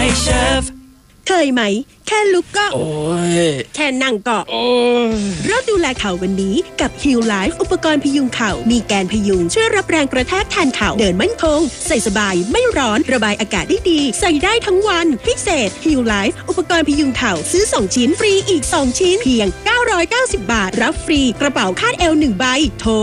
เชฟเคยไหมแค่ลุกก็โอ้ยแค่นั่งก็โอ้ยเริ่มดูแลเข่าวันนี้กับ Heal Life อุปกรณ์พยุงเข่ามีแกนพยุงช่วยรับแรงกระแทกแทนเข่าเดินมั่นคงใส่สบายไม่ร้อนระบายอากาศได้ดีใส่ได้ทั้งวันพิเศษ Heal Life อุปกรณ์พยุงเข่าซื้อ2ชิ้นฟรีอีก2ชิ้นเพียง990 บาทรับฟรีกระเป๋าคาดเอว1ใบโทร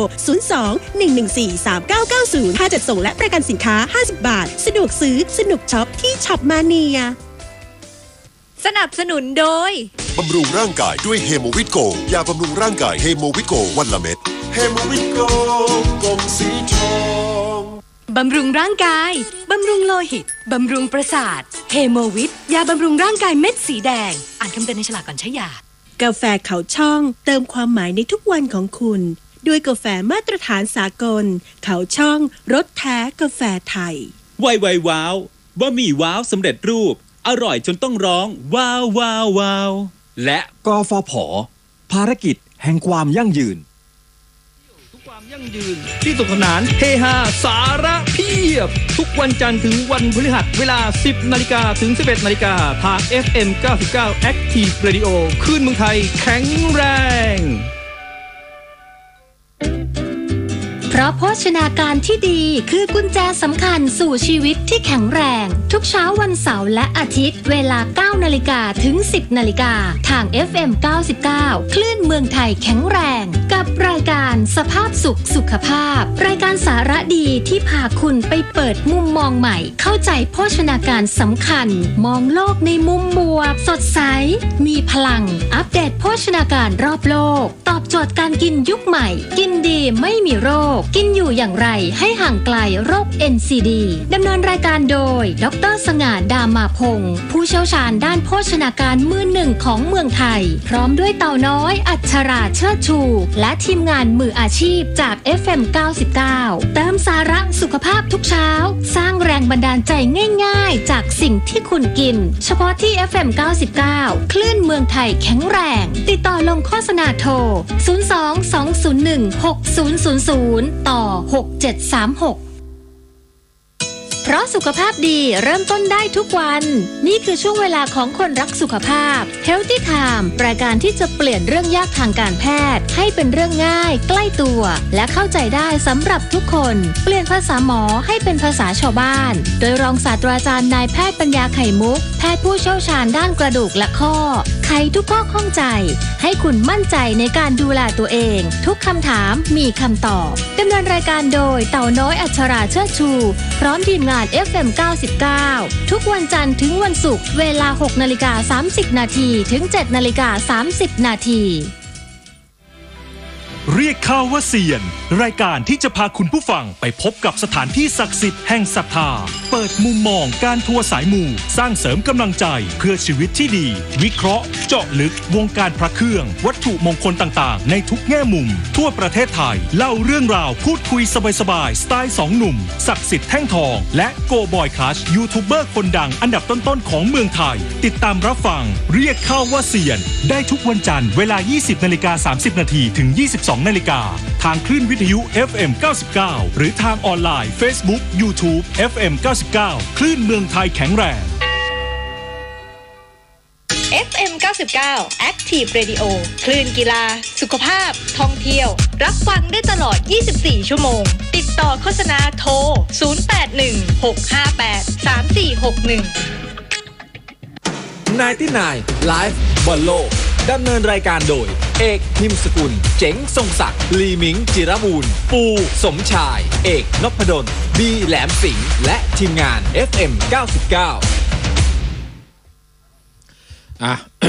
02-114-3990ค่าจัดส่งและประกันสินค้า50 บาทสะดวกซื้อสนุกช็อปที่ช็อปมาเนียสนับสนุนโดยบำรุงร่างกายด้วยเฮโมวิตโกยาบำรุงร่างกายเฮโมวิตโกวันละเม็ดเฮโมวิตโกกล่องสีทองบำรุงร่างกายบำรุงโลหิตบำรุงประสาทเฮโมวิตยาบำรุงร่างกายเม็ดสีแดงอ่านคำเตือนในฉลากก่อนใช้ยากาแฟเขาช่องเติมความหมายในทุกวันของคุณด้วยกาแฟมาตรฐานสากลเขาช่องรสแท้กาแฟไทยไวว้าวบะหมี่ว้าวสำเร็จรูปอร่อยจนต้องร้องว้าวว้าวว้าวและกฟผ.ภารกิจแห่งความยั่งยืนทุกความยั่งยืนที่สนุกสนานเฮฮาสาระเพียบทุกวันจันทร์ถึงวันพฤหัสเวลา 10 นาฬิกาถึง 11 นาฬิกาทาง FM 99 Active Radio คลื่นเมืองไทยแข็งแรงเพราะโภชนาการที่ดีคือกุญแจสำคัญสู่ชีวิตที่แข็งแรงทุกเช้าวันเสาร์และอาทิตย์เวลา 9 นาฬิกาถึง 10 นาฬิกาทาง FM 99 คลื่นเมืองไทยแข็งแรงกับรายการสภาพสุขสุขภาพรายการสาระดีที่พาคุณไปเปิดมุมมองใหม่เข้าใจโภชนาการสำคัญมองโลกในมุมบวกสดใสมีพลังอัปเดตโภชนาการรอบโลกตอบโจทย์การกินยุคใหม่กินดีไม่มีโรคกินอยู่อย่างไรให้ห่างไกลโรค NCD ดำเนินรายการโดยดร.สง่า ดามาพงศ์ผู้เชี่ยวชาญด้านโภชนาการมือหนึ่งของเมืองไทยพร้อมด้วยเต่าน้อยอัชราเชิดชูและทีมงานมืออาชีพจาก FM 99เติมสาระสุขภาพทุกเช้าสร้างแรงบันดาลใจง่ายๆจากสิ่งที่คุณกินเฉพาะที่ FM 99 คลื่นเมืองไทยแข็งแรงติดต่อลงโฆษณาโทร 02-201-6000 ต่อ 6736เพราะสุขภาพดีเริ่มต้นได้ทุกวันนี่คือช่วงเวลาของคนรักสุขภาพ Healthy Time รายการที่จะเปลี่ยนเรื่องยากทางการแพทย์ให้เป็นเรื่องง่ายใกล้ตัวและเข้าใจได้สำหรับทุกคนเปลี่ยนภาษาหมอให้เป็นภาษาชาวบ้านโดยรองศาสตราจารย์นายแพทย์ปัญญาไข่มุกแพทย์ผู้เชี่ยวชาญด้านกระดูกและข้อไขทุกข้อข้องใจให้คุณมั่นใจในการดูแลตัวเองทุกคำถามมีคำตอบดำเนินรายการโดยเต่าน้อยอัชราเชิดชูพร้อมทีมงานFM 99ทุกวันจันทร์ถึงวันศุกร์เวลา 6:30 นาทีถึง 7:30 นาทีเรียกข้าวว่าเซียนรายการที่จะพาคุณผู้ฟังไปพบกับสถานที่ศักดิ์สิทธิ์แห่งศรัทธาเปิดมุมมองการทัวร์สายมูสร้างเสริมกำลังใจเพื่อชีวิตที่ดีวิเคราะห์เจาะลึกวงการพระเครื่องวัตถุมงคลต่างๆในทุกแง่มุมทั่วประเทศไทยเล่าเรื่องราวพูดคุยสบายๆสไตล์2หนุ่มศักดิ์สิทธิ์แท่งทองและโกบอยคลัชยูทูบเบอร์คนดังอันดับต้นๆของเมืองไทยติดตามรับฟังเรียกข้าวว่าเซียนได้ทุกวันจันทร์เวลา 20:30 นาทีถึง 22:00 น.ทางคลื่นวิทยุ FM 99หรือทางออนไลน์ Facebook YouTube FM 99คลื่นเมืองไทยแข็งแรง FM 99 Active Radio คลื่นกีฬาสุขภาพท่องเที่ยวรับฟังได้ตลอด24ชั่วโมงติดต่อโฆษณาโทร0816583461 99 Live บอลโลกดำเนินรายการโดยเอกพิมพ์สกุลเจ๋งทรงศักดิ์ลีมิงจิรบูรณ์ปูสมชายเอกนพดลบีแหลมสิงห์และทีมงาน FM 99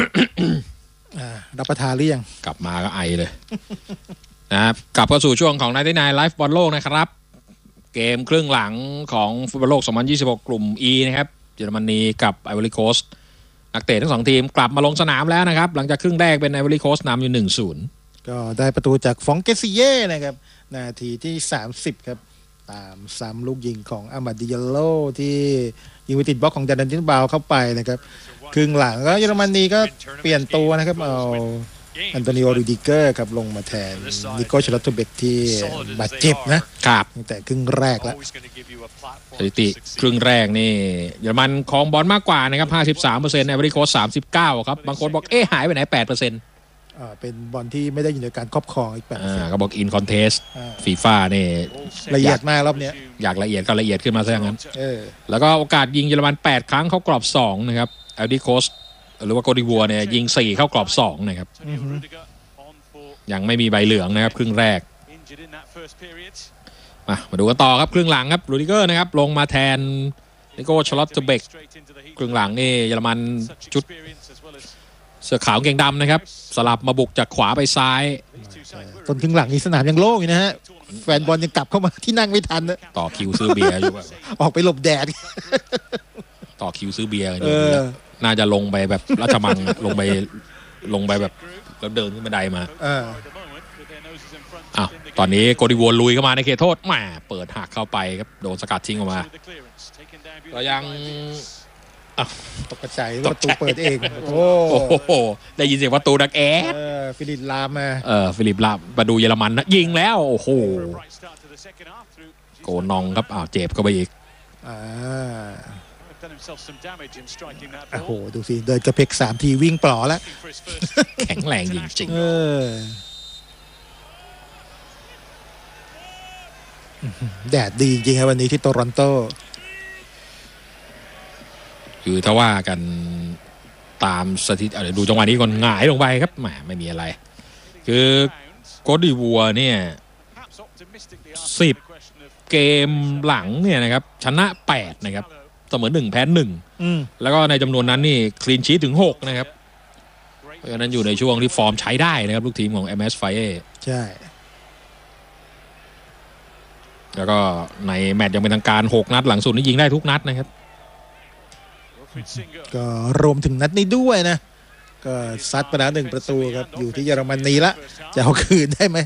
รับประทานหรือยังกลับมาก็ไอเลย นะครับกลับเข้าสู่ช่วงของ99 ไลฟ์บอลโลกนะครับเกมครึ่งหลังของฟุตบอลโลก2026กลุ่ม E นะครับเยอรมนีกับไอวอรี่โคสต์นักเตะทั้ง2ทีมกลับมาลงสนามแล้วนะครับหลังจากครึ่งแรกเป็นไอวอรี่โคสต์นำอยู่ 1-0 ก็ได้ประตูจากฟองเกซิเย่นะครับนาทีที่30ครับตามซ้ำลูกยิงของอามาดิยาโลที่ยิงไปติดบล็อกของดานันตินบาวเข้าไปนะครับครึ่งหลังก็เยอรมนีก็เปลี่ยนตัวนะครับเอาอันโตนิโอ รูดิเกอร์ครับลงมาแทนนิโก้ ชลอตโตเบกที่บาดเจ็บนะครับตั้งแต่ครึ่งแรกแล้วสถิติครึ่งแรกนี่เยอรมันครองบอลมากกว่านะครับ 53% ไอวอรี่โคสต์ 39 ครับบางคนบอกหายไปไหน 8% เป็นบอลที่ไม่ได้อยู่ในการครอบครองอีก 8%ก็บอกอินคอนเทสต์ฟีฟ่านี่ละเอียดมากรอบนี้อยากละเอียดก็ละเอียดขึ้นมาซะอย่างนั้นแล้วก็โอกาสยิงเยอรมัน8ครั้งเข้ากรอบ2นะครับไอวอรี่โคสต์หรือว่าโกดิวัวเนี่ยยิง4เข้ากรอบ2นะครับยังไม่มีใบเหลืองนะครับครึ่งแรกมาดูกันต่อครับครึ่งหลังครับรูดิเกอร์นะครับลงมาแทนนิโก้ ชลอตโตเบกครึ่งหลังนี่เยอรมันชุดเสื้อขาวเกงดำนะครับสลับมาบุกจากขวาไปซ้ายต้นครึ่งหลังนี้สนามยังโล่งอยู่นะฮะแฟนบอลยังกลับเข้ามาที่นั่งไม่ทันนะต่อคิวซื้อเบียร์อยู่ออกไปหลบแดดต่อคิวซื้อเบียร์น่าจะลงไปแบบราชมังลงไปแบบแล้วเดินขึ้นบันไดมาตอนนี้โกดิวัวลุยเข้ามาในเขตโทษแหมเปิดหักเข้าไปครับโดนสกัดทิ้งออกมาก็ยังตกใจประตูเปิดเองโอ้โหได้ยินเสียงประตูดังฟิลิปลามมาฟิลิปลามมาดูเยอรมันนะยิงแล้วโอ้โหโกนองครับเจ็บเข้าไปอีกโอ้โหดูสิเดินกระเพก3 ทีวิ่งปลอแล้วแข็งแรงจริงแดดดีจริงครับวันนี้ที่โตรอนโตคือถ้าว่ากันตามสถิติดูจังหวะนี้ก่อนหงายลงไปครับแหมไม่มีอะไรคือโกดิวัวเนี่ย10 เกมหลังเนี่ยนะครับชนะ8นะครับเสมอ1แพ้1แล้วก็ในจำนวนนั้นนี่คลีนชีทถึง6นะครับเพราะฉะนั้นอยู่ในช่วงที่ฟอร์มใช้ได้นะครับลูกทีมของ MS Fire ใช่แล้วก็ในแมตช์ยังเป็นทางการ6นัดหลังสุดนี่ยิงได้ทุกนัดนะครับก็รวมถึงนัดนี้ด้วยนะก็ซัดไปแล้ว1 ประตูครับอยู่ที่เยอรมนีละจะเอาคืนได้ไหม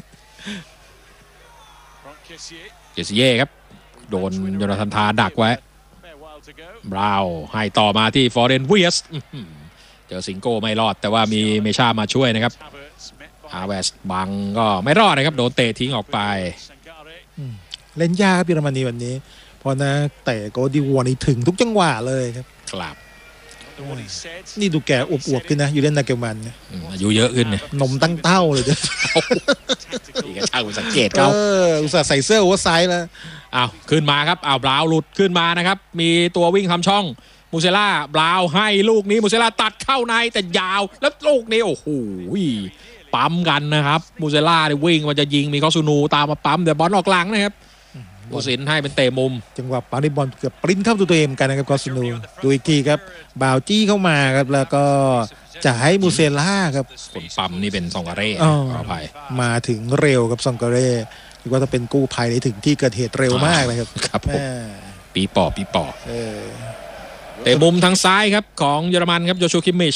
เจสเย่ครับโดนโยนาธานทาดักไว้บราวให้ต่อมาที่ฟอร์เรนเวียสเจอสิงโก้ไม่รอดแต่ว่ามีเมชามาช่วยนะครับฮาเวสบังก็ไม่รอดนะครับโดนเตะทิ้งออกไปเล่นยากครับเยอรมนีวันนี้เพราะนะแต่โกดิวัวนี่ถึงทุกจังหวะเลยครับครับนี่ดูแกอวบๆขึ้นนะอยู่เล่นนาเกลมันอายุเยอะขึ้นเนี่ยนมตั้งเต้าเลยจ้ะนี่ก็ช่างสังเกตเขาอุตส่าห์ใส่เสื้อโอเวอร์ไซส์แล้วขึ้นมาครับบราวหลุดขึ้นมานะครับมีตัววิ่งทำช่องมูเซล่าบราวให้ลูกนี้มูเซล่าตัดเข้าในแต่ยาวแล้วลูกนี้โอ้โหปั๊มกันนะครับมูเซล่าได้วิ่งมันจะยิงมีคอซูนูตามมาปั๊มแต่บอลออกหลังนะครับโอซินให้เป็นเตะมุมจังหวะปั๊มบอลเกือบปริ้นเข้าตัวเองกันนะครับคอซูนูดูอีกทีครับบาวจี้เข้ามาครับแล้วก็จะให้มูเซล่าครับคนปั๊มนี่เป็นซองการ์เร่ขออภัยมาถึงเร็วกับซองการ์เร่คิดว่าจะเป็นกู้ภัยในถึงที่เกิดเหตุเร็วมากเลยครับครับปีปอเตะมุมทางซ้ายครับของเยอรมันครับโยชูคิมมิช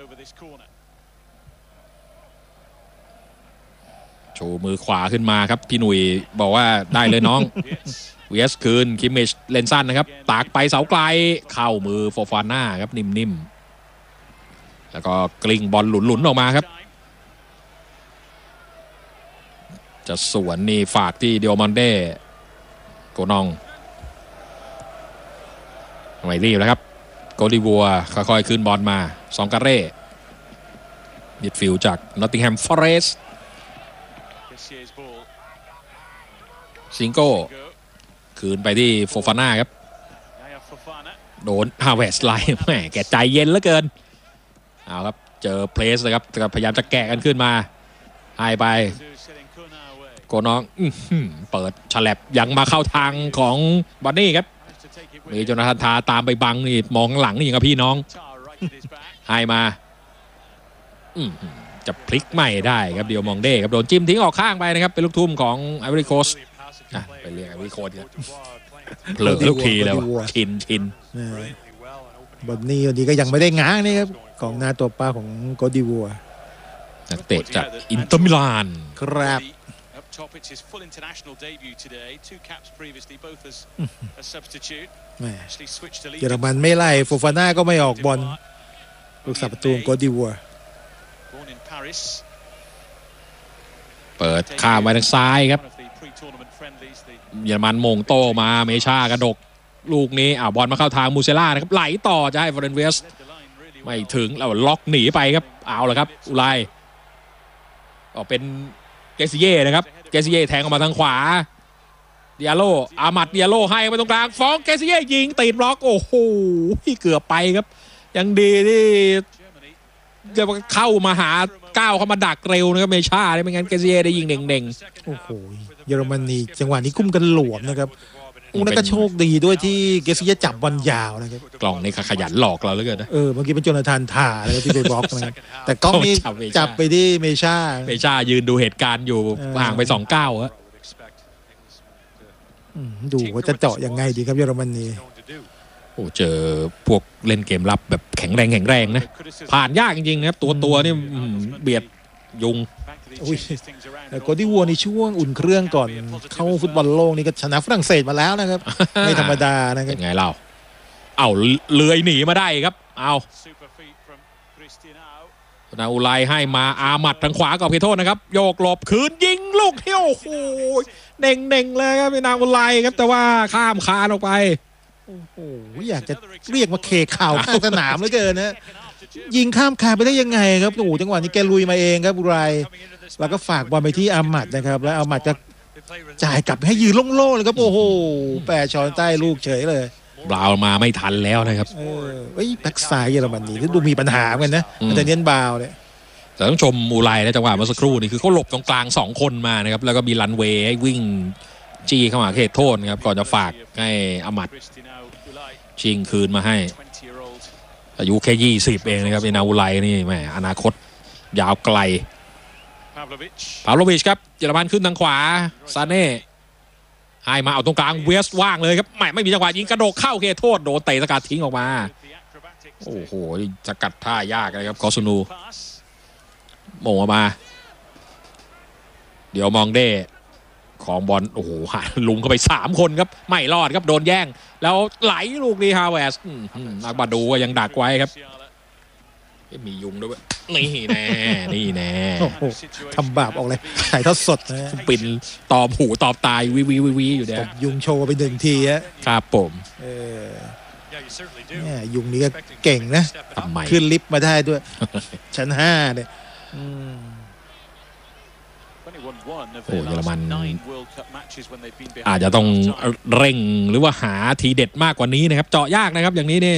โชว์มือขวาขึ้นมาครับพี่หนุ่ยบอกว่าได้เลยน้องเวสคืนคิมมิชเลนสั้นนะครับตากไปเสาไกลเข้ามือโฟฟาน่าครับนิ่มๆแล้วก็กลิ้งบอลหลุนๆออกมาครับจะสวนนี่ฝากที่เดียวมอนเด้โกนองไม่รีบแล้วครับโกดิวัวค่อยๆขึ้นบอลมาซองการ์เร่มิดฟิลด์จากนอตติงแฮมฟอเรสต์ซิงโก้คืนไปที่โฟฟาน่าครับโดนฮาเวสไลน์แหมแกใจเย็นเหลือเกินเอาครับเจอเพลสเลยครับพยายามจะแกะกันขึ้นมาให้ไปโกน้องเปิดฉลับยังมาเข้าทางของบอนนี่ครับมีโจนาธานทาตามไปบังนี่มองหลังนี่กับพี่น้องให้มาจะพลิกไม่ได้ครับเดียวมองเด้ครับโดนจิ้มทิ้งออกข้างไปนะครับเป็นลูกทุ่มของไอวอรี่โคสต์ไปเรียกไอวอรี่โคสต์เผลอลูกทีแล้วชินบอลนี่วันนี้ก็ยังไม่ได้ง้างนี่ครับของหน้าตัวป้าของโกดิวัวนักเตะจากอินเตอร์มิลานครับ Topic his full international debut today. 2 caps previously, both as a substitute. เยอรมันไม่ไล่โฟฟาน่าก็ไม่ออกบอลลูกสับประตูโกดิวัว Born in Paris, เปิดข้ามไปทางซ้ายครับเยอรมันมงโตมาเมชากระดกลูกนี้บอลมาเข้าทางมูเซล่านะครับไหลต่อจะให้ฟอเรนเวสไม่ถึงแล้วล็อกหนีไปครับเอาละครับอุไรเป็นเกซิเย่นะครับเกซิเย่แทงออกมาทางขวาเดียโลอามัดเดียโลให้ไปตรงกลางฟ้องเกซิเย่ยิงติดบล็อกโอ้โหเกือบไปครับยังดีที่จะเข้ามาหาก้าวเข้ามาดักเร็วนะครับเมชาไม่งั้นเกซิเย่ได้ยิงเด่งๆโอ้โหเยอรมนีจังหวะนี้คุ้มกันหลวมนะครับนั่นก็โชคดีด้วยที่เกซิเย่จับบอลยาวนะครับกล่องนี่ขยันหลอกเราเหลือเกินนะเมื่อกี้เป็นโจนาธานถ่าเลยที่ไปบล็อกนะครับแต่กล้องนี้จับไปที่เมชายืนดูเหตุการณ์อยู่ห่างไป2 ก้าวฮะดูว่าจะเจาะยังไงดีครับเยอรมนีโอ้เจอพวกเล่นเกมรับแบบแข็งแรงนะผ่านยากจริงๆนะครับตัวนี่เบียดยุงแต่โกดิวัวในช่วงอุ่นเครื่องก่อนเข้าฟุตบอลโลกนี่ก็ชนะฝรั่งเศสมาแล้วนะครับไม่ธรรมดานะครับเป็นไงเราเลื้อยหนีมาได้ครับนาอูไลให้มาอามัดทางขวากับเพโทษนะครับโยกหลบคืนยิงลูกที่โอ้โหเน่งเลยครับนาอูไลครับแต่ว่าข้ามคานออกไปโอ้โหอยากจะเรียกมาเคข่าวข้างสนามเหลือเกินนะยิงข้ามคานไปได้ยังไงครับโอ้โหจังหวะนี้แกลุยมาเองครับอุไรแล้วก็ฝากบอลไปที่อามัดนะครับแล้วอามัดจะจ่ายกลับให้ยืนโล่งๆเลยครับโอ้โหแปะช้อนใต้ลูกเฉยเลยบราวมาไม่ทันแล้วนะครับแบ็คซ้ายเยอรมนีที่ดูมีปัญหาเหมือนกันนะแต่เน้นบาวเนี่ยแต่ต้องชมอูไรนะจังหวะเมื่อสักครู่นี่คือเขาหลบตรงกลาง2 คนมานะครับแล้วก็มีรันเวย์ให้วิ่งจี้เข้ามาเขตโทษนะครับก่อนจะฝากให้อามัดชิงคืนมาให้อายุแค่20เองนะครับนาอูไลนี่แหมอนาคตยาวไกลพาโลวิชครับเยอรมันขึ้นทางขวาซาเน่ให้มาเอาตรงกลางเวสว่างเลยครับไม่มีจังหวะยิงกระโดดเข้าเขตโทษโดนเตะสกัดทิ้งออกมาโอ้โหสกัดท่ายากเลยครับคอซูนูโมงออกมาเดี๋ยวมองเด้ของบอลโอ้โหหาลุงเข้าไป3 คนครับไม่รอดครับโดนแย่งแล้วไหลลูกนี้ฮาเวสนักบาดูก็ยังดักไว้ครับมียุงด้วยนี่แน่ทำบาปออกเลยถ่ายทอดสดนะปิ่นตอบหูตอบตายวีอยู่เนี่ยยุงโชว์ไป1 ทีฮะครับผมเนี่ยยุงนี้ก็เก่งนะขึ้นลิฟต์มาได้ด้วยชั้น5เนี่ยโอ้เยอรมันอาจจะต้องเร่งหรือว่าหาทีเด็ดมากกว่านี้นะครับเจาะยากนะครับอย่างนี้เนี่ย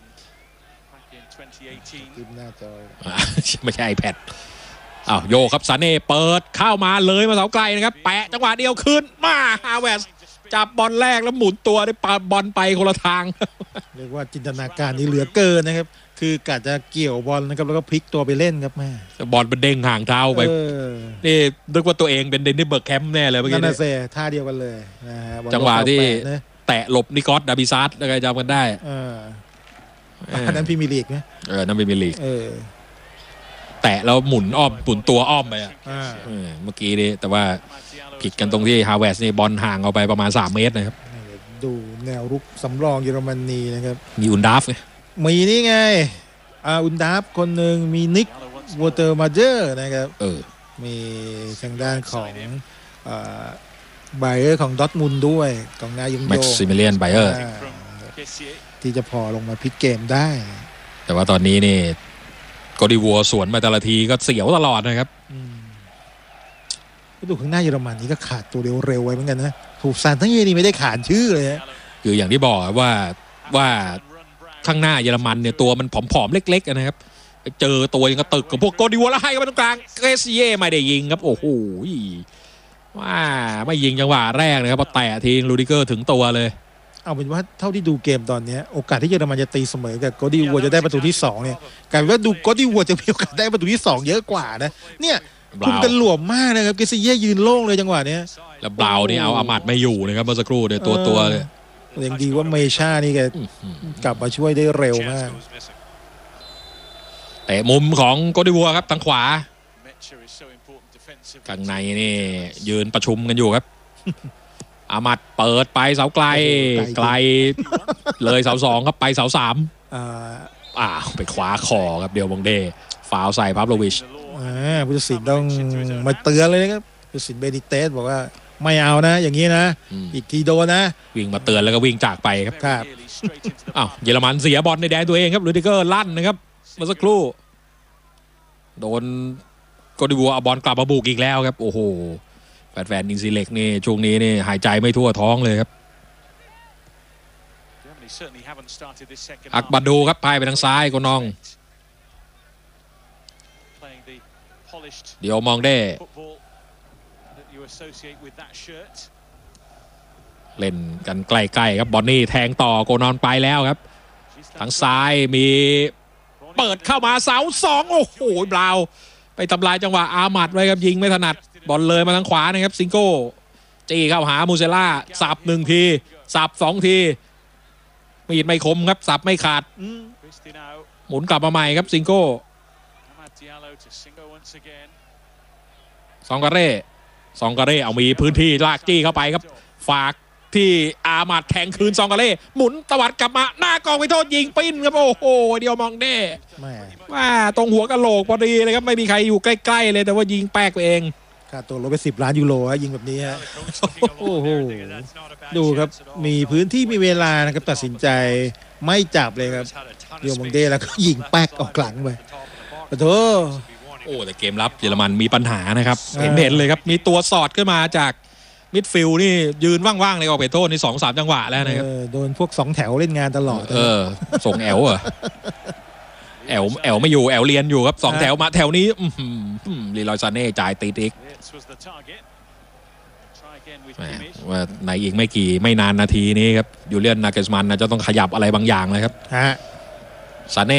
ไม่ใช่ iPad โยครับซาเน่เปิดเข้ามาเลยมาเสาไกลนะครับแปะจังหวะเดียวขึ้นมาฮาเวสจับบอลแรกแล้วหมุนตัวได้ปาบอลไปคนละทางเรียกว่าจินตนาการนี่เหลือเกินนะครับคือกะจะเกี่ยวบอลนะครับแล้วก็พลิกตัวไปเล่นครับแม่บอลเป็นเด้งห่างเท้าไปนี่นึกว่าตัวเองเป็นเดนนิสเบิร์กแคมป์แน่เลยเมื่อกี้นั่นน่ะท่าเดียวกันเลยนะฮะจังหวะที่แตะหลบนิกอสดาบิซัสอะไรจำกันได้อันนั้นพรีเมียร์ลีกนะนั่นพรีเมียร์ลีกแตะแล้วหมุนตัวอ้อมไปเมื่อกี้นี้แต่ว่าผิดกันตรงที่ฮาเวสนี่บอลห่างออกไปประมาณ3 เมตรนะครับดูแนวรุกสำรองเยอรมนีนะครับมีอุนดาฟมีนี่ไงอุนดาฟคนหนึ่งมีนิกวอเตอร์มาเจอร์นะครับมีทางด้านของไบเออร์ของดอร์ทมุนด์ด้วยของนายยงโยแม็กซิมิเลียนไบเออร์ที่จะพอลงมาพลิกเกมได้แต่ว่าตอนนี้นี่โกดิวัวสวนมาแต่ละทีก็เสียวตลอดนะครับดูข้างหน้าเยอรมันนี่ก็ขาดตัวเร็วๆไว้เหมือนกันนะถูกซานทั้งเยนี่ไม่ได้ขานชื่อเลยคืออย่างที่บอกว่าข้างหน้าเยอรมันเนี่ยตัวมันผอมๆเล็กๆนะครับเจอตัวยังกระตึกกับพวกโกดิวัวแล้วให้กันตรงกลางเกซิเย่ไม่ได้ยิงครับโอ้โหว่าไม่ยิงจังหวะแรกนะครับพอแตะทีลูดิเกอร์ถึงตัวเลยเอาเป็นว่าเท่าที่ดูเกมตอนนี้โอกาสที่เยอรมันจะตีเสมอกับโกดิวัวจะได้ประตูที่2เนี่ยกลายเป็นว่าดูโกดิวัวจะมีโอกาสได้ประตูที่2เยอะกว่านะเนี่ยคุมกันหลวมมากนะครับเกซิเย่ยืนโล่งเลยจังหวะนี้แล้วบราวนี่เอาอามัดไม่อยู่นะครับเมื่อสักครู่เนี่ยตัวเลยยังดีว่าเมชานี่แกกลับมาช่วยได้เร็วมากแต่มุมของโกดิวัวครับทางขวาข้างในนี่ยืนประชุมกันอยู่ครับอามัดเปิดไปเสาไกลเลยเสา2ครับไปเสา3ไปขวาคอครับเดียวบงเดฟาวใส่พาโลวิชผู้ตัดสินต้องมาเตือนเลยนะครับผู้สินเบนิเตสบอกว่าไม่เอานะอย่างนี้นะอีกทีโดนนะวิ่งมาเตือนแล้วก็วิ่งจากไปครับอ้าวเยอรมันเสียบอลในแดนตัวเองครับลูดิเกอร์ลั่นนะครับเมื่อสักครู่โดนโกดิวัวเอาบอลกลับมาบุกอีกแล้วครับโอ้โหแฟนๆอินซีเล็กนี่ช่วงนี้นี่หายใจไม่ทั่วท้องเลยครับอักบัดดูครับพายไปทางซ้ายโกนองเดี๋ยวมองได้เล่นกันใกล้ๆครับบอนนี่แทงต่อโกนอนไปแล้วครับทางซ้ายมีเปิดเข้ามาเสา2โอ้โหบราวไปทำลายจังหวะอามัดไว้ครับยิงไม่ถนัดบอลเลยมาทางขวานะครับซิงโก้จี้เข้าหามูเซล่าสับ1ทีสับ2ทีมีดไม่คมครับสับไม่ขาดหมุนกลับมาใหม่ครับซิงโก้ซองการเร่เอามีพื้นที่ลากจี้เข้าไปครับฝากที่อามัดแทงคืนซองการเร่หมุนตวัดกลับมาหน้ากองไปโทษยิงปิ้นครับโอ้โหเดียวมองได้มาตรงหัวกะโหลกพอดีเลยครับไม่มีใครอยู่ใกล้ๆเลยแต่ว่ายิงแป๊กเองค่าตัวลดไป10 ล้านยูโรยิงแบบนี้ฮะโอ้โหดูครับมีพื้นที่มีเวลานะครับตัดสินใจไม่จับเลยครับเดียวมองได้แล้วก็ยิงแป๊กออกหลังไปโอ้แต่เกมรับเยอรมันมีปัญหานะครับเห็นเลยครับมีตัวสอดขึ้นมาจากมิดฟิลด์นี่ยืนว่างๆในออกไปโทษนี่ 2-3 จังหวะแล้วนะครับโดนพวก2แถวเล่นงานตลอดส่งแอลแอลไม่อยู่แอลเรียนอยู่ครับ2แถวมาแถวนี้ลีลอยซาเน่จ่ายตีติ๊กว่าในอีกไม่นานนาทีนี้ครับยูเลียนนาเกสมันจะต้องขยับอะไรบางอย่างเลยครับซาเน่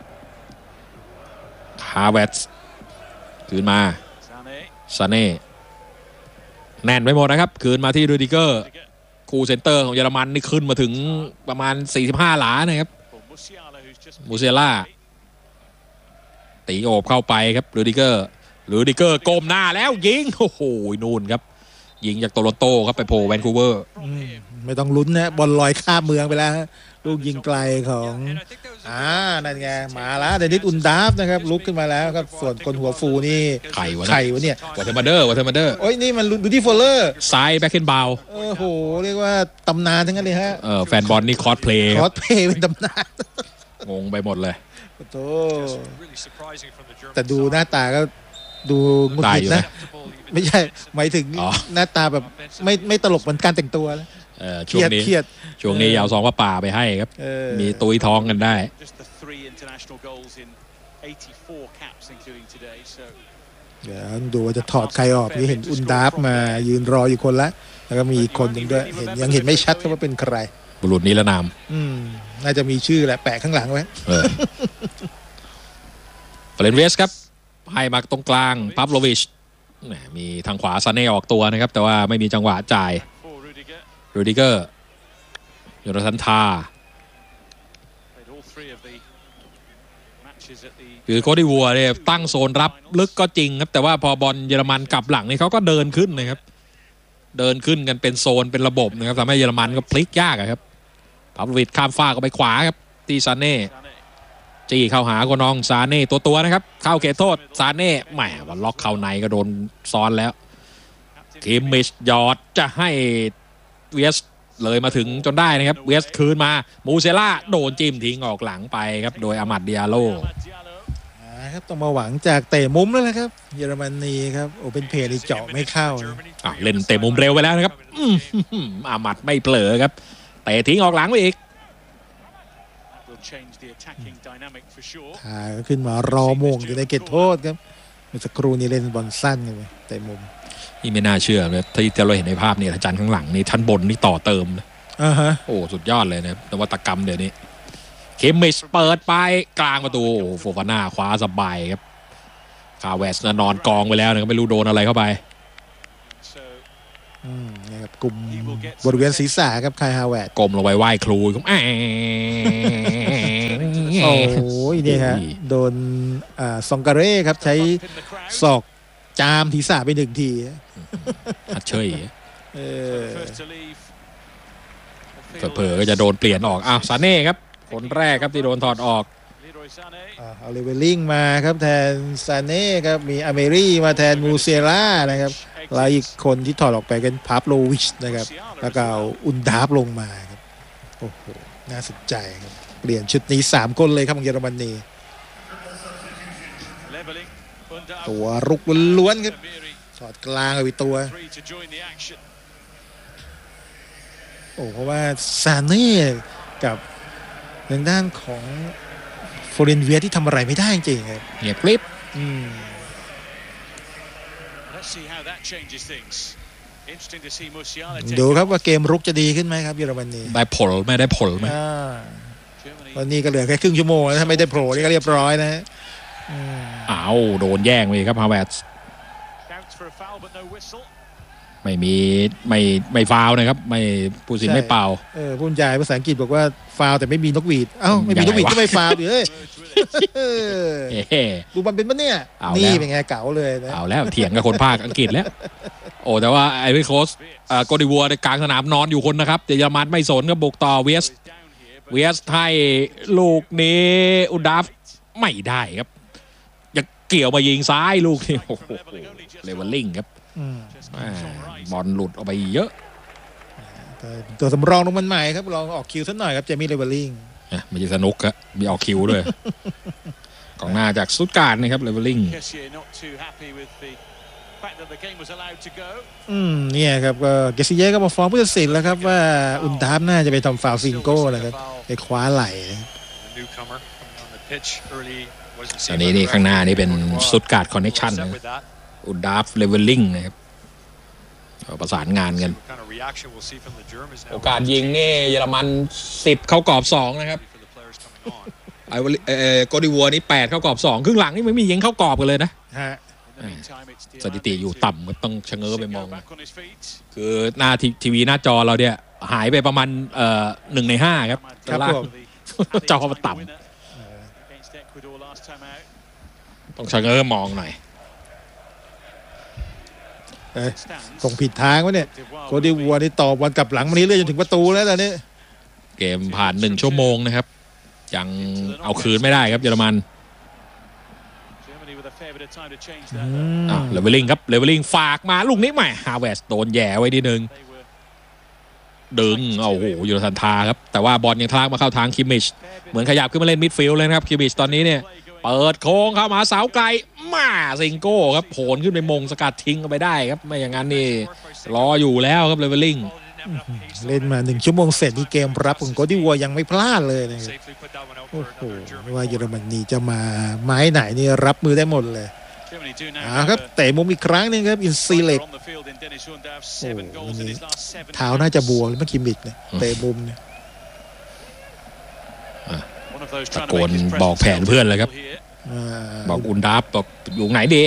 ฮาเวตส์คืนมาซาเน่แน่นไปหมดนะครับคืนมาที่รูดิเกอร์คู่เซนเตอร์ของเยอรมันนี่ขึ้นมาถึงประมาณ45 หลานะครับมูเซล่าตีโอบเข้าไปครับรูดิเกอร์ก้มหน้าแล้วยิงโอ้โหนู่นครับยิงจากโตโรนโตครับไปโผล่แวนคูเวอร์ไม่ต้องลุ้นนะบอลลอยข้ามเมืองไปแล้วลูกยิงไกลของนั่นไงมาแล้วเดนิสอุนดาฟนะครับลุกขึ้นมาแล้วครับส่วนคนหัวฟูนี่ไข่วะเนี่ยวัตเทอร์มาเดอร์โอ้ยนี่มันดูที่โฟลเลอร์ซ้ายแบ็คเฮนบาวโอ้โหเรียกว่าตำนานทั้งนั้นเลยฮะแฟนบอลนี่คอสเพลย์เป็นตำนานงงไปหมดเลยโธ่แต่ดูหน้าตาก็ดูงุนงิดนะไม่ใช่หมายถึงหน้าตาแบบไม่ตลกเหมือนการแต่งตัวแล้วช่วงนี้ยาวซองว่าป่าไปให้ครับมีตุยท้องกันได้เดี๋ยวดูว่าจะถอดใครออกนี่เห็นอุนดาฟมายืนรออยู่คนละแล้วก็มีอีกคนหนึ่งด้วยยังเห็นไม่ชัดว่าเป็นใครบุรุษนิรนามน่าจะมีชื่อแหละแปะข้างหลังไว้เฟรนเวสครับให้มาตรงกลางปาฟโลวิชมีทางขวาซาเน่ออกตัวนะครับแต่ว่าไม่มีจังหวะจ่ายรูดิเกอร์โยนาธานทาคือโคดิวัวเนี่ยตั้งโซนรับลึกก็จริงครับแต่ว่าพอบอลเยอรมันกลับหลังนี่เขาก็เดินขึ้นนะครับเดินขึ้นกันเป็นโซนเป็นระบบนะครับทำให้เยอรมันก็พลิกยากครับปาฟโลวิชข้ามฟ้าก็ไปขวาครับตีซาเน่จี้เข้าหาโกนองซาเน่ตัวนะครับเข้าเขตโทษซาเน่แหมบอลล็อกเข้าในก็โดนซ้อนแล้วคิมมิชยอดจะให้เวสเลยมาถึงจนได้นะครับเวสคืนมามูเซล่าโดนจิ้มทิ้งออกหลังไปครับโดยอามัด ดิอาโลครับต้องมาหวังจากเตะมุมแล้วนะครับเยอรมนีครับโอเป็นเพลย์เจาะไม่เข้าเล่นเตะมุมเร็วไปแล้วนะครับอามัดไม่เผลอครับเตะทิ้งออกหลังไปอีกขึ้นมารอโมงอยู่ในเขตโทษครับเมื่อสักครู่นี้เล่นบอลสั้นเลยเตะมุมนี่ไม่น่าเชื่อเลยที่เราเห็นในภาพเนี่ยอาจารย์ข้างหลังนี่ชั้นบนนี่ต่อเติมเลยโอ้สุดยอดเลยนะนวัตกรรมเดี๋ยวนี้เคมิชเปิดไปกลางประตูโฟฟาน่าคว้าสบายครับคาเวสนอนกองไปแล้วนะไม่รู้โดนอะไรเข้าไปนะครับกลุ่มบริเวณศีรษะครับคายฮาเวสกลมลงไปไหว้ครูครับโอ้ยนี่ฮะโดนซองการเร่ครับใช้ศอกจามศีรษะไป1 ทีฮัดเชยเผลอก็จะโดนเปลี่ยนออกซาเน่ครับคนแรกครับที่โดนถอดออกเอาเลเวลลิ่งมาครับแทนซาเน่ครับมีอเมรี่มาแทนมูเซล่านะครับแล้วอีกคนที่ถอดออกไปเป็นพาฟโลวิชนะครับแล้วก็เอาอุนดาฟลงมาครับโอ้โหน่าสนใจครับเปลี่ยนชุดนี้3คนเลยครับของเยอรมนีตัวรุกล้วนๆครับสอดกลางเอาไปตัวโอ้เพราะว่าซาเน่กับทางด้านของโฟเรนเวียที่ทำอะไรไม่ได้จริงครับเงียบกริบดูครับว่าเกมรุกจะดีขึ้นไหมครับเยอรมนีได้ผลไม่ได้ผลไหมวันนี้ก็เหลือแค่ครึ่งชั่วโมงแล้วถ้าไม่ได้โผล่นี่ก็เรียบร้อยนะอ้าวโดนแย่งไปครับฮาวเวิร์ดไม่ฟาวนะครับไม่ผู้สินไม่เป่าผู้บรรยายภาษาอังกฤษบอกว่าฟาวแต่ไม่มีนกหวีดไม่มีนกหวีดก็ไม่ฟาวดิดูมันเป็นปะเนี่ยนี่เป็นไงเก๋าเลยนะเอาแล้วเถียงกับคนภาคอังกฤษแล้วโอ้แต่ว่าไอริโคสโกดิวัวในกลางสนามนอนอยู่คนนะครับแต่เยอรมันไม่สนก็บุกต่อเวสให้ลูกนี้อุนดาฟไม่ได้ครับจะเกี่ยวมายิงซ้ายลูกนี้โอ้โหเลเวลลิ่งครับบอลหลุดออกไปเยอะตัวสำรองลงมันใหม่ครับลองออกคิวสักหน่อยครับเจมี่เลเวลลิ่งไม่ใช่สนุกครับมีออกคิวด้วยกองหน้าจากสตุตการ์ดนะครับเลเวลลิ่งเนี่ยครับก็เกซิเย่ก็มาฟ้องผู้ตัดสินแล้วครับว่าอุนดาฟน่าจะไปทำฟาวล์ซิงโก้นะครับไปคว้าไหล่อันนี้นี่ข้างหน้านี่เป็นสตุตการ์ดคอนเนคชั่นนะอุนดาฟเลเวลลิ่งนะครับประสานงานกันโอกาสยิงนี่เยอรมัน10เข้ากรอบ2นะครับโกดิวัวนี่8เข้ากรอบ2ครึ่งหลังนี่ไม่มียิงเข้ากรอบกันเลยนะสถิติอยู่ต่ำต้องชะเง้อไปมองคือหน้าทีวีหน้าจอเราเนี่ยหายไปประมาณ1 ใน 5ครับจอมันต่ำต้องชะเง้อมองหน่อยส่งผิดทางวะเนี่ยโกดิวัวนี่ต่อบอลกลับหลังมานี้เรื่อยจนถึงประตูแล้วตอนนี้เกมผ่าน1 ชั่วโมงนะครับยังเอาคืนไม่ได้ครับเยอรมันเลเวลลิ่งครับเลเวลลิ่งฝากมาลูกนี้ใหม่ฮาเวิร์ดโดนแย่ไว้นิดนึงดึงโอ้โหยูโรทันทาครับแต่ว่าบอลยังทะลักมาเข้าทางคิมมิชเหมือนขยับขึ้นมาเล่นมิดฟิลด์เลยนะครับคิมมิชตอนนี้เนี่ยเปิดโค้งเข้ามาเสาไกลมาซิงโก้ครับโผล่ขึ้นไปมงสกัดทิ้งไปได้ครับไม่อย่างนั้นนี่รออยู่แล้วครับเลเวลลิ่งเล่นมา1 ชั่วโมงเสร็จที่เกมรับของโกดิวัวยังไม่พลาดเลยนะครับโอ้โหไม่ว่าเยอรมนีจะมาไม้ไหนนี่รับมือได้หมดเลยครับเตะมุมอีกครั้งนึงครับอินซีเล็กโอ้นี่เท้าน่าจะบวมเมื่อกี้มิดเนี่ยเตะมุมเนี่ยตะโกนบอกแผนเพื่อนเลยครับบอกอุนดาฟบอกอยู่ไหนดี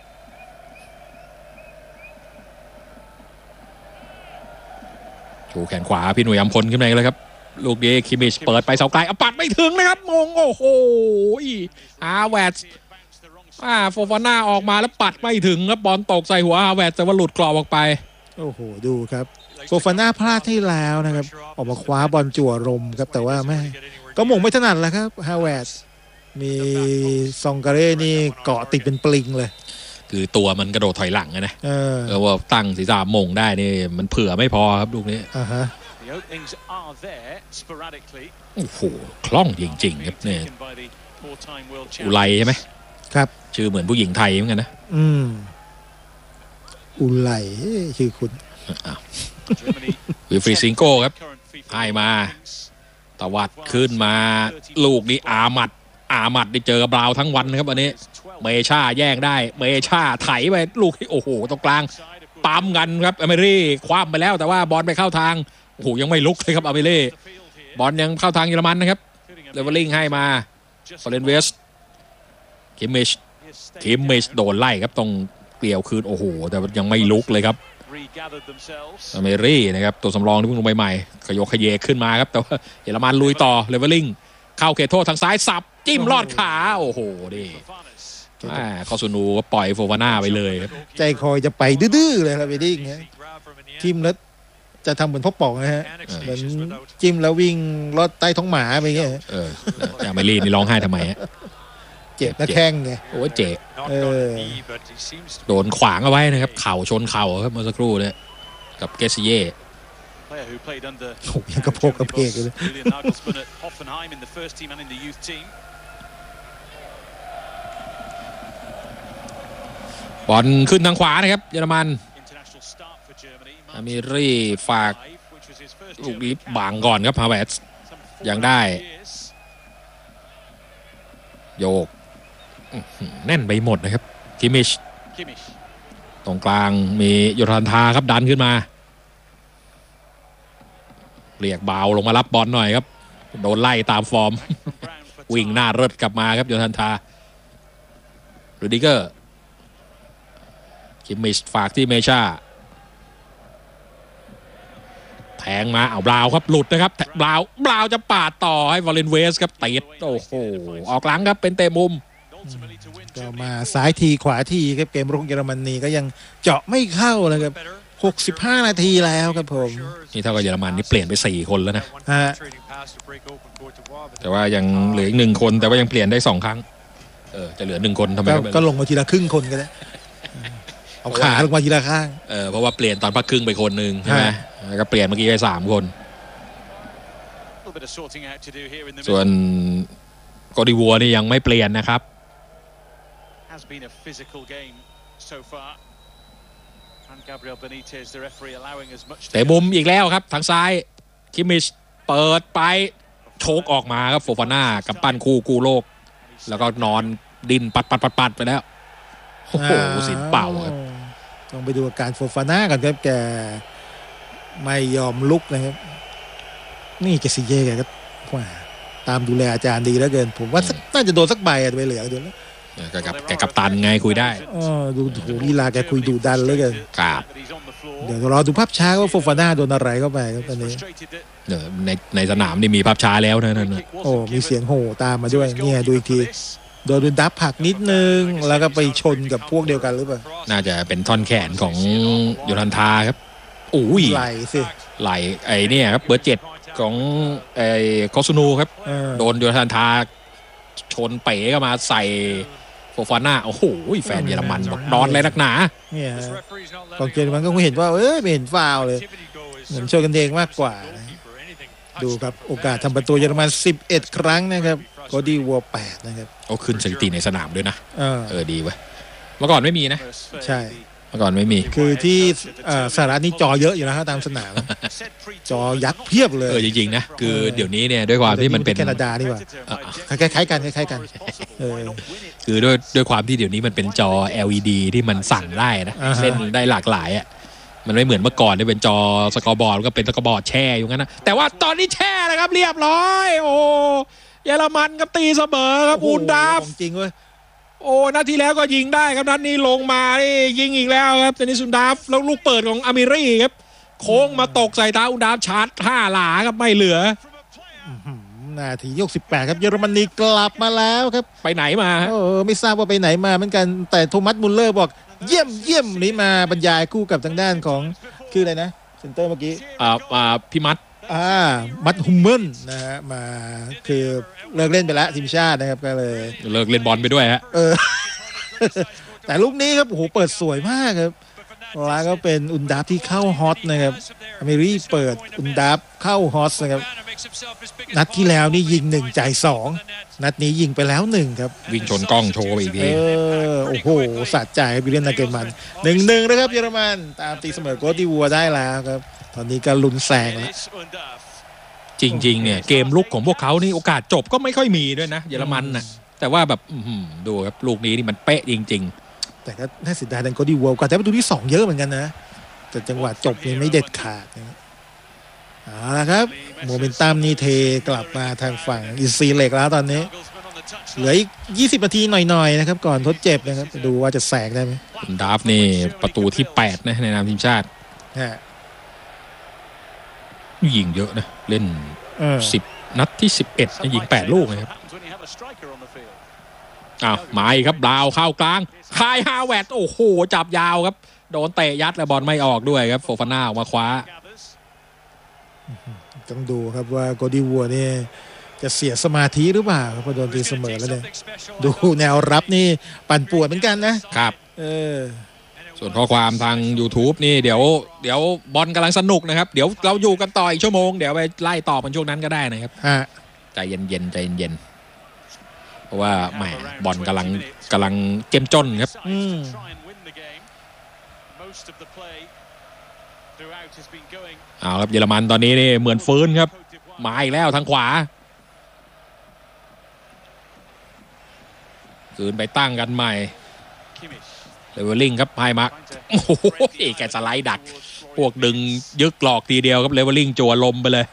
ชูแขนขวาพี่หนุ่ยอัมพลขึ้นมาเลยครับลูกนี้คิมิชเปิดไปเสาไกลเอาปัดไม่ถึงนะครับมงโอ้โหฮาเวิร์ดโฟฟาน่าออกมาแล้วปัดไม่ถึงครับบอลตกใส่หัวฮาเวิร์ดแต่ว่าหลุดกรอบออกไปโอ้โหดูครับโฟฟาน่าพลาดที่แล้วนะครับออกมาคว้าบอลจั่วลมครับแต่ว่าไม่ก็มงไม่ถนัดแล้วครับฮาเวิร์ดมีซองการ์นี่เกาะติดเป็นปลิงเลยคือตัวมันกระโดดถอยหลังนะแล้วว่าตั้งศีรษะมงได้นี่มันเผื่อไม่พอครับลูกนี้โอ้โหคล่องจริงๆครับเนี่ยอุไลใช่ไหมครับชื่อเหมือนผู้หญิงไทยเหมือนกันนะอุไลชื่อคุณวิฟรีซิงโก้ครับให้มาตวัดขึ้นมาลูกนี้อามัดได้เจอกับบราวทั้งวันนะครับวันนี้เมชาแย่งได้เมชาไถไปลูกที่โอ้โหตรงกลางปั๊มกันครับอเมรี่คว้าไปแล้วแต่ว่าบอลไปเข้าทางโอ้โหยังไม่ลุกเลยครับอเมรี่บอลยังเข้าทางเยอรมันนะครับเลเวลลิ่งให้มาฟอเรนเวสคิมมิชโดนไล่ครับตรงเกลียวคืนโอ้โหแต่ยังไม่ลุกเลยครับอเมรี่นะครับตัวสำรองที่เพิ่งลงใหม่ๆขยกขยเยขึ้นมาครับแต่ว่าเยอรมันลุยต่อเลเวลลิ่งเข้าเขตโทษทางซ้ายสับจิ้มลอดขาโอ้โหดิคอซูนูก็ปล่อยโฟวาน่าไปเลยใจคอยจะไปดื้อๆเลยครับไปดิ้งจิ้มแล้วจะทำเหมือนพ่อป๋องนะฮะเหมือนจิ้มแล้ววิ่งลอดใต้ท้องหมาไปเงี้ยแต่อเมรี่นี่ร้องไห้ทำไมฮะจจ็บนะแข้งไงโอ้เจ็บโดนขวางเอาไว้นะครับเข่าชนเข่าครับเมื่อสักครู่เนี่ยกับเกซิเย่โอ้ยังกระโปงกระเพกเลยบอลขึ้นทางขวานะครับเยอรมันอามิรี่ฝากลูกนี้บางก่อนครับฮาเวร์ตซ์ยังได้โยกแน่นไปหมดนะครับคิมิชตรงกลางมีโยธันทาครับดันขึ้นมาเรียกเบาลงมารับบอลหน่อยครับโดนไล่ตามฟอร์มวิ่งหน้าเริดกลับมาครับโยธันทารูดิเกอร์คิมมิชฝากที่เมชาแทงมาเอาบราวครับหลุดนะครับบราวจะปาดต่อให้วาเลนเวสครับติดโอ้โหออกหลังครับเป็นเตะมุมก็มาซ้ายทีขวาทีครับเกมรุกเยอรมนีก็ยังเจาะไม่เข้าเลยครับ65นาทีแล้วครับผมนี่เท่ากับเยอรมันนี่เปลี่ยนไป4คนแล้วนะแต่ว่ายังเหลืออีก1คนแต่ว่ายังเปลี่ยนได้2ครั้งจะเหลือ1คนทำไมก็ลงมาทีละครึ่งคนก็ได้เอาขาลงมาทีละข้างเพราะว่าเปลี่ยนตอนพักครึ่งไปคนนึงใช่ไหมแล้วก็เปลี่ยนเมื่อกี้ไป3คนส่วนโกดิวัวนี่ยังไม่เปลี่ยนนะครับแต่มุมอีกแล้วครับทางซ้ายคิมิชเปิดไปโชกออกมาครับโฟฟาน่ากับปั้นคู่กู้โลกแล้วก็นอนดินปัดไปแล้วโอ้โหสินเป่าครับต้องไปดูอาการโฟฟาน่ากันครับแกไม่ยอมลุกนะครับนี่เกซิเย่แกก็ตามดูแลอาจารย์ดีแล้วเกินผมว่าน่าจะโดนสักใบอะไปเหลือเดี๋ยวแกกับตันไงคุยได้ดูถูลีลาแกคุยดูดันเลยกันครับเดี๋ยวรอดูภาพช้าว่าโฟฟาน่าโดนอะไรเข้าไปครับตอนนี้ในสนามนี่มีภาพช้าแล้วนะนั่นโอ้มีเสียงโห่ตามมาด้วยเนี่ยดูอีกทีโดนดับผักนิดนึงแล้วก็ไปชนกับพวกเดียวกันหรือเปล่าน่าจะเป็นท่อนแขนของโยธันทาครับอุ้ยไหลสิไหลไอ้นี่ครับเบอร์7ของไอ้คอซูนูครับโดนโยธันทาชนเป๋ก็มาใส่โฟฟาน่าโอ้โหแฟนเยอรมันบอกนอนเลยนักหนาเนี่ยกองเชียร์มันก็คงเห็นว่าไม่เห็นฟาวเลยเหมือนช่วยกันเองมากกว่าดูครับโอกาสทำประตูเยอรมัน11ครั้งนะครับก็ดีวัว8นะครับขึ้นสถิติในสนามด้วยนะดีเว้ยเมื่อก่อนไม่มีนะใช่เมื่อก่อนไม่มีคือที่สหรัฐนี่จอเยอะอยู่นะครับตามสนามจอยักษ์เพียบเลยจริงๆนะคือเดี๋ยวนี้เนี่ยด้วยความที่มันเป็นแคนาดานี่ว่าคล้ายๆกันคือด้วยความที่เดี๋ยวนี้มันเป็นจอ LED ที่มันสั่งได้นะเล่นได้หลากหลายอ่ะมันไม่เหมือนเมื่อก่อนที่เป็นจอสกอร์บอร์ดก็เป็นสกอร์บอร์ดแช่อยู่งั้นนะแต่ว่าตอนนี้แช่แล้วครับเรียบร้อยโอ้เยอรมันก็ตีเสมอครับอูนดาฟจริงเว้ยโอ้นัดที่แล้วก็ยิงได้ครับนัดนี้ลงมายิงอีกแล้วครับเซนิสุนดาฟแล้วลูกเปิดของอามิรี่ครับโค้งมาตกใส่ตาอูนดาฟชาร์จ5 หลาครับไม่เหลือนาที68ครับเยอรมนีกลับมาแล้วครับไปไหนมาไม่ทราบว่าไปไหนมาเหมือนกันแต่โทมัสมุลเลอร์บอกเยี่ยมนี้มาบรรยายคู่กับทางด้านของคืออะไรนะเซนเตอร์เมื่อกี้พี่มัดฮุมเมนนะฮะมาคือเลิกเล่นไปแล้วทีมชาตินะครับก็เลยเลิกเล่นบอลไปด้วยฮะแต่ลูกนี้ครับโอ้โหเปิดสวยมากครับแล้วก็เป็นอุนดาฟที่เข้าฮอตนะครับอเมรี่เปิดอุนดาฟเข้าฮอตนะครับนัดที่แล้วนี่ยิง1จ่าย2นัดนี้ยิงไปแล้ว1ครับวิ่งชนกล้องโชว์อีกทีโอ้โหสะใจวิลเลียนนาเกนมัน 1-1 นะครับเยอรมันตามตีเสมอโกดิวัวได้แล้วครับตอนนี้ก็ลุ้นแซงแล้วจริงๆเนี่ยเกมลุกของพวกเขานี่โอกาสจบก็ไม่ค่อยมีด้วยนะเยอรมันนะแต่ว่าแบบดูครับลูกนี้นี่มันเป๊ะจริงๆแต่ก็น่าเสียดายดันโกดิวัวกว่าแต่ประตูที่2เยอะเหมือนกันนะแต่จังหวะจบนี่ไม่เด็ดขาดเอาละครับโมเมนตัมนี่เทกลับมาทางฝั่งอิซีเล็กแล้วตอนนี้เหลืออีก20 นาทีหน่อยๆนะครับก่อนทดเจ็บนะครับดูว่าจะแซงได้ไหมดาฟนี่ประตูที่8นะในนามทีมชาติยิงเยอะนะเล่น10 นัดที่11ยิง8 ลูกนะครับมาอีกครับดาวเข้ากลางคายฮาเวร์ตโอ้โหจับยาวครับโดนเตะยัดแล้วบอลไม่ออกด้วยครับโฟฟาน่าออกมาคว้าต้องดูครับว่าโกดิวัวนี่จะเสียสมาธิหรือเปล่าพอโดนตีเสมอแล้วเนี่ยดูแนวรับนี่ปั่นป่วนเหมือนกันนะครับส่วนข้อความทาง YouTube นี่เดี๋ยวบอลกำลังสนุกนะครับเดี๋ยวเราอยู่กันต่ออีกชั่วโมงเดี๋ยวไปไล่ต่อกันช่วงนั้นก็ได้นะครับใจเย็นเพราะว่าแหมบอลกำลังเจ้มจนครับเอาครับเยอรมันตอนนี้นี่เหมือนฟื้นครับมาอีกแล้วทางขวาคืนไปตั้งกันใหม่เลเวลลิงครับไฮมาร์กโอ้โหแกสไลด์ดักพวกดึงยึกหลอกทีเดียวครับเลเวลลิงจั่วลมไปเลย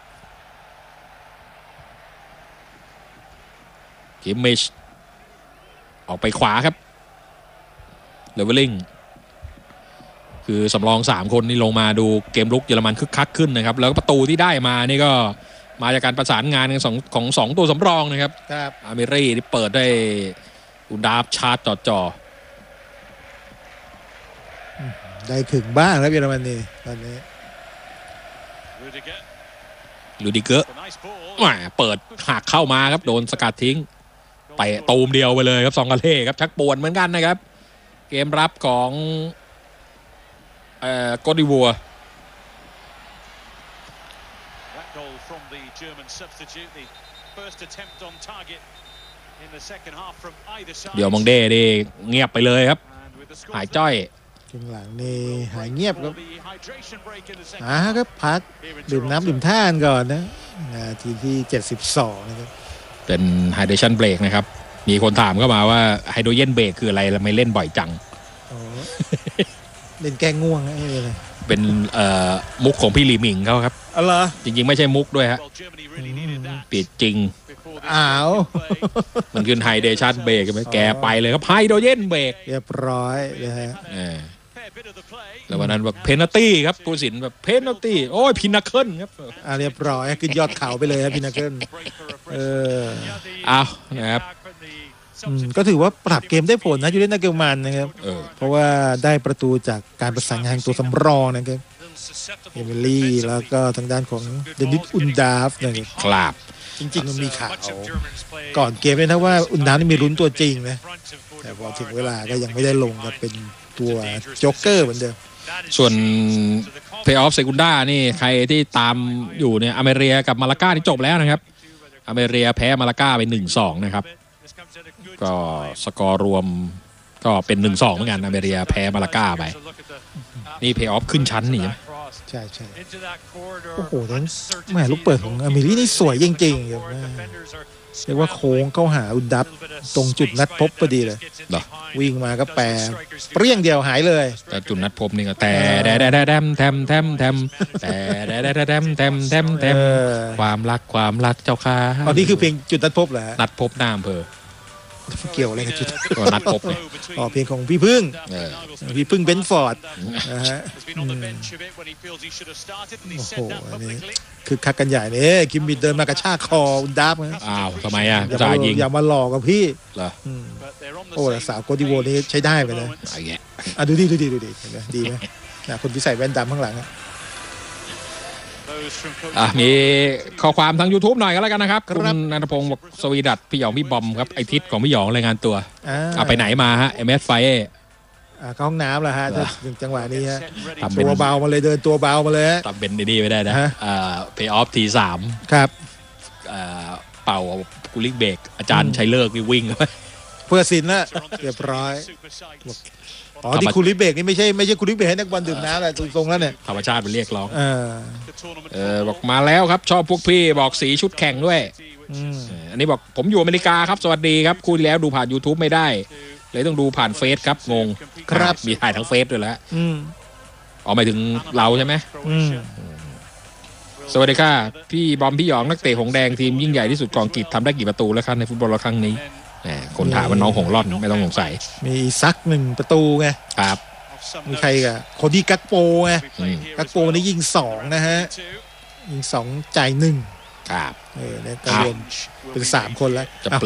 คิมมิชออกไปขวาครับเลเวลลิงคือสำรอง3คนนี่ลงมาดูเกมลุกเยอรมันคึกคักขึ้นนะครับแล้วประตูที่ได้มานี่ก็มาจากการประสานงานของ2ตัวสำรองนะครับอามิรี่ที่เปิดได้อุดาบชาร์จจ่อได้ถึงบ้างครับเยอรมนีตอนนี้ลูดิเกอร์เปิดหักเข้ามาครับโดนสกัดทิ้งไปตูมเดียวไปเลยครับ2 กะเล่ครับชักปวดเหมือนกันนะครับเกมรับของโกดิวัวเดี๋ยวมองเด้ดิเงียบไปเลยครับหายจ้อยครึ่งหลังนี่หายเงียบครับครับพักดื่มน้ำดื่มท่านก่อนนะนาทีที่72นะครับเป็นไฮเดรชั่นเบรกนะครับมีคนถามเข้ามาว่าไฮโดรเจนเบรกคืออะไรทำไมเล่นบ่อยจังเล่นแก้ง่วงอะไรเป็นมุกของพี่หลีหมิงเขาครับอะไรจริงๆไม่ใช่มุกด้วยฮะปิดจริงมันคือไฮเดรชั่นเบรกไหมแกไปเลยครับไฮโดรเจนเบรกเรียบร้อยนะฮะแล้ววันนั้นแบบเพนัลตี้ครับผู้สินแบบเพนัลตี้โอ้ยพินาเคิลครับเรียบร้อยขึ้นยอดเขาไปเลยครับพินาเคิลเอานะครับก็ถือว่าปรับเกมได้ผลนะยูเรนนาเกลมันนะครับเพราะว่าได้ประตูจากการประสานงานตัวสำรองนะครับเอมิลี่แล้วก็ทางด้านของเดนิสอุนดาฟนะครับจริงๆมันมีข่าวก่อนเกมเลยนะว่าอุนดาฟนี่มีลุ้นตัวจริงนะแต่พอถึงเวลาก็ยังไม่ได้ลงกับเป็นตัวโจ๊กเกอร์เหมือนเดิมส่วนเพย์ออฟเซกุนด้านี่ใครที่ตามอยู่เนี่ยอเมริกากับมาลาก้าที่จบแล้วนะครับอเมริกาแพ้มาลาก้าไป 1-2 นะครับก็สกอร์รวมก็เป็น 1-2 เหมือนกันอเมริกาแพ้มาลาก้าไปนี่เพย์ออฟขึ้นชั้นนี่ใช่โอ้โหทั้งแม่ลูกเปิดของอเมริกานี่สวยจริงๆครับเรียกว่าโค้งเข้าหาอุนดับตรงจุดนัดพบพอดีเลยวิ่งมาก็แปรเปรี้ยงเดียวหายเลยแต่จุดนัดพบนี่ก็แต่แทมความรักเจ้าค่ะตอนนี้คือเพลงจุดนัดพบเหรอนัดพบหน้าอำเภอเกี่ยวอะไรกับจุดนัดพบเนี่ยเพลงของพี่พึ่งเบนฟอร์ดนะฮะโอ้โหอันนี้คือคักกันใหญ่เนี่ยคิมมิดเดินมากระชากคออุนดับทำไมจ่ายิงอย่ามาหลอกกับพี่เหรอโอ้สาวโกดิโวนี่ใช้ได้ไปเลยดูดิดีไหมคนที่ใส่แว่นดำข้างหลังมีข้อความทาง YouTube หน่อยก็แล้วกันนะครับคุณนันทพงศ์บอกสวีดัตพี่หยองพี่บอมครับไอทิศของพี่หยองรายงานตัวไปไหนมาฮะ MS ไฟเข้าห้องน้ำแล้วฮะจังหวะนี้ฮะตัวเบามาเลยเดินตัวเบามาเลยทำเป็นดีไม่ได้นะเพย์ออฟที3 ครับเป่ากูลิกเบรกอาจารย์ชัยเลิกวิ่งเพื่อสินนะเรียบร้อยที่คูลิเบกนี่ไม่ใช่คูลิเบกให้นักบอลดื่มน้ำอะไรตรงๆแล้วเนี่ยธรรมชาติมันเรียกร้องบอกมาแล้วครับชอบพวกพี่บอกสีชุดแข่งด้วยอันนี้บอกผมอยู่อเมริกาครับสวัสดีครับคู่ที่แล้วดูผ่าน YouTube ไม่ได้เลยต้องดูผ่านเฟซครับงงครับมีถ่ายทั้งเฟซด้วยแล้วหมายถึงเราใช่ไหมสวัสดีค่ะพี่บอมพี่หยองนักเตะหงแดงทีมยิ่งใหญ่ที่สุดของอังกฤษทำได้กี่ประตูแล้วครับในฟุตบอลครั้งนี้คนถามว่าน้องหงล่อนไม่ต้องสงสัยมีซัก1ประตูไงครับมีใครกับคนที่กักโปไงกักโปนี่ยิง2นะฮะยิง2จ่าย1 ครับเนี่ยก็รวมเป็น3คนแล้ว